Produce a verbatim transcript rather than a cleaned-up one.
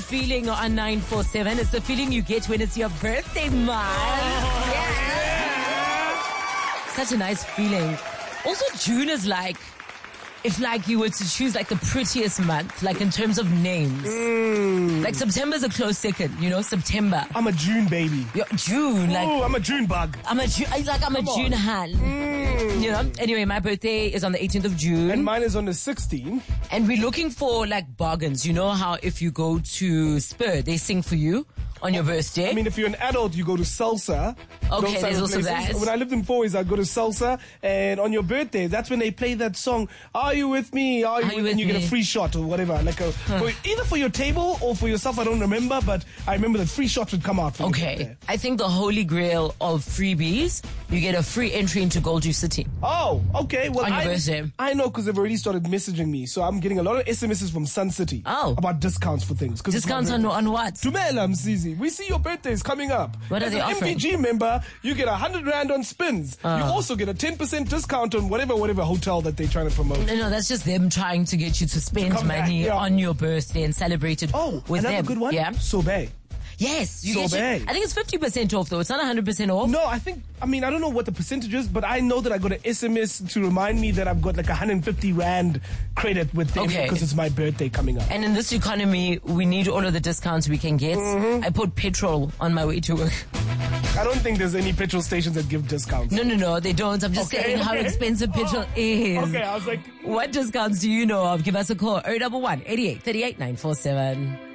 feeling on nine four seven. It's the feeling you get when it's your birthday month. Oh, yeah. Such a nice feeling. Also, June is like, if like you were to choose like the prettiest month, like in terms of names. Mm. Like September's a close second, you know, September. I'm a June baby. You're June, like. Oh, I'm a June bug. I'm a June, like I'm Come a on. June hand. Mm. You know? Anyway, my birthday is on the eighteenth of June. And mine is on the sixteenth. And we're looking for like bargains. You know how if you go to Spur, they sing for you on your birthday? I mean, if you're an adult, you go to Salsa. Okay, Those type there's of also places. that. When I lived in Fourways, I'd go to Salsa, and on your birthday, that's when they play that song, Are You With Me? Are You, Are with you with And you me? get a free shot or whatever. Like a, Huh. for, either for your table or for yourself, I don't remember, but I remember that free shot would come out for your Okay. birthday. I think the holy grail of freebies, you get a free entry into Gold Juice City. Oh, okay. Well, On your I, birthday. I know because they've already started messaging me. So I'm getting a lot of S M Ses from Sun City Oh. about discounts for things. 'cause it's my Discounts on, birthday. on what? Tumela Mzizi, we see your birthday is coming up. What are As they an offering? M V G member, you get a hundred rand on spins. You Oh. also get a ten percent discount on whatever whatever hotel that they're trying to promote. No, no, that's just them trying to get you to spend come back, money yeah. on your birthday and celebrate it Oh, with another them. good one. Yeah. Sorbet. Yes. You get your, Sorbet. I think it's fifty percent off though. It's not one hundred percent off. No, I think, I mean, I don't know what the percentage is, but I know that I got an S M S to remind me that I've got like one hundred fifty rand credit with them Okay. because it's my birthday coming up. And in this economy, we need all of the discounts we can get. Mm-hmm. I put petrol on my way to work. I don't think there's any petrol stations that give discounts. No, no, no, they don't. I'm just Okay, saying how okay. expensive petrol is. Okay, I was like, What discounts do you know of? Give us a call. oh one one, eighty-eight, thirty-eight, nine four seven.